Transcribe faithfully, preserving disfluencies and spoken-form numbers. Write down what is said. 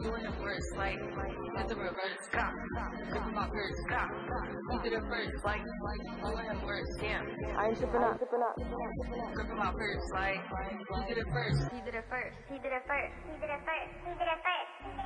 doing it first, like, it's a reverse, cop, gripping my purse, cop, he did it first, like, doing it first, damn. I ain't tripping up. Gripping my purse, like, he did it first. He did it first. He did it first. He did it first. He did it first.